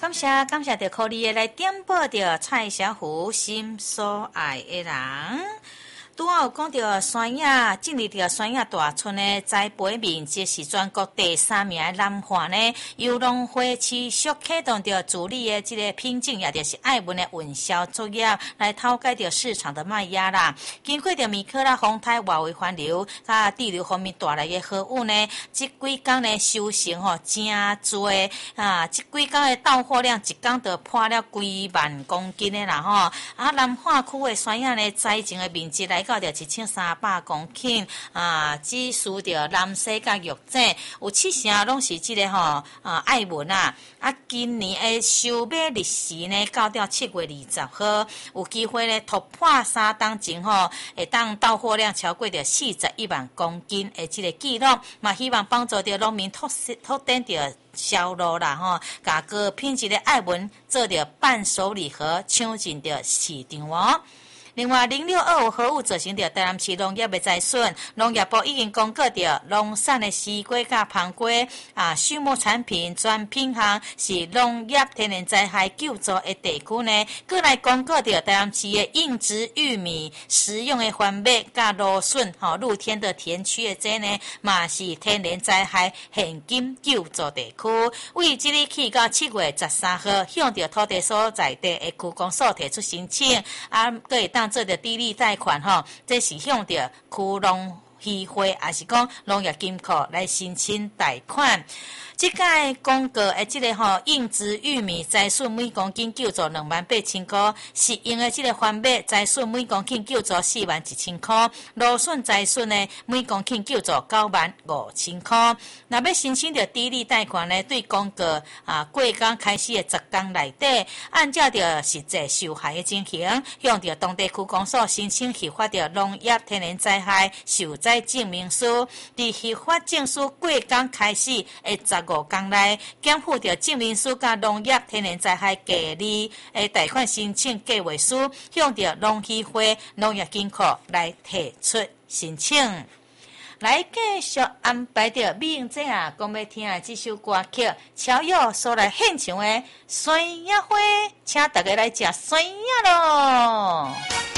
感谢着可你来点播着蔡小虎心所爱的人。拄好有讲到山野，进入着山野大村的栽培面积是全国第3名的南环呢，由农会持续启动着主力的这个品种，也就是爱文的运销作业，来讨解着市场的卖压啦。经过着米克拉风台外围环流，甲地流方面带来的好雨呢，这几天呢收成真多啊！这几天的到货量一天就破了几万公斤的啦吼。啊，南化区的山野呢栽种的面积来到着1300公顷啊，只输着南西甲玉井，有7成拢是这个爱文啊。啊，今年的收买日时呢，到了7月20号，有机会呢突破3档前会当到货量超过着41万公斤的这个记录，嘛希望帮助着农民拓展着销路啦甲高品质的爱文做着伴手礼盒，抢进着市场哦。另外，0625好物造成着台南市农业的灾损，农业部已经公告着农产的西瓜甲香瓜畜牧产品全品项是农业天然灾害救助的地区呢。过来公告着台南市的硬质玉米食用的番麦甲芦笋露天的田区的这呢，嘛是天然灾害现金救助地区。为即日起到7月13号，向着土地所在地的区公所提出申请，可以当做着低利贷款这是向着区农协会还是讲农业金库来申请贷款。这届公告的这个硬质玉米栽损每公斤救助28000块，实用的这个番麦栽损每公斤救助41000块，芦笋栽损呢每公斤救助95000块。若要申请着低利贷款呢，对公告过工开始的10天内底，按照着实际受害的情形，向着当地区公所申请核发着农业天然灾害受灾证明书。伫核发证书过工开始的15天内，减负着证明书甲农业天然灾害第2的贷款申请计划书，向着农协会农业金库来提出申请。来继续安排着美英姐讲要听的这首歌曲，超友所来献唱的《酸野花》，请大家来吃酸野咯。